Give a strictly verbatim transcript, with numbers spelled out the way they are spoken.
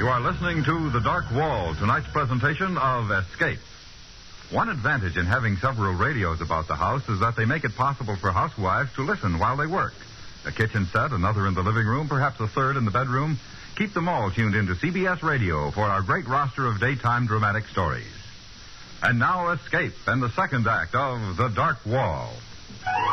You are listening to The Dark Wall, tonight's presentation of Escape. One advantage in having several radios about the house is that they make it possible for housewives to listen while they work. A kitchen set, another in the living room, perhaps a third in the bedroom. Keep them all tuned into C B S Radio for our great roster of daytime dramatic stories. And now Escape and the second act of The Dark Wall.